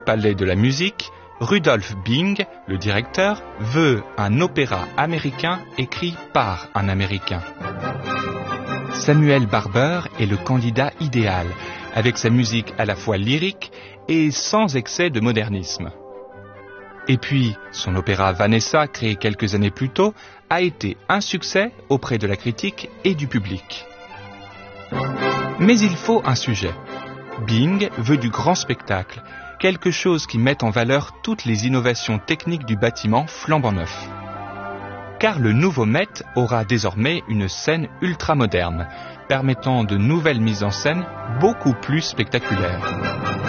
Palais de la musique, Rudolf Bing, le directeur, veut un opéra américain écrit par un Américain. Samuel Barber est le candidat idéal, avec sa musique à la fois lyrique et sans excès de modernisme. Et puis, son opéra Vanessa, créé quelques années plus tôt, a été un succès auprès de la critique et du public. Mais il faut un sujet. Bing veut du grand spectacle, quelque chose qui mette en valeur toutes les innovations techniques du bâtiment flambant neuf. Car le nouveau Met aura désormais une scène ultra-moderne, permettant de nouvelles mises en scène beaucoup plus spectaculaires.